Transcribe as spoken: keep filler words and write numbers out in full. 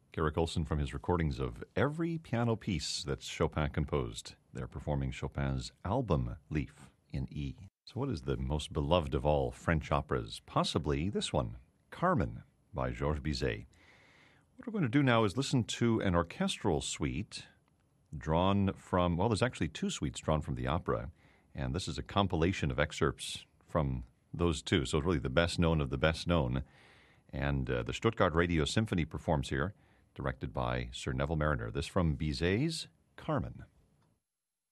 Garrick Olson from his recordings of every piano piece that Chopin composed. They're performing Chopin's Album Leaf in E. So what is the most beloved of all French operas? Possibly this one, Carmen by Georges Bizet. What we're going to do now is listen to an orchestral suite drawn from, well, there's actually two suites drawn from the opera, and this is a compilation of excerpts from those two, so it's really the best known of the best known. And uh, the Stuttgart Radio Symphony performs here, directed by Sir Neville Marriner. This from Bizet's Carmen.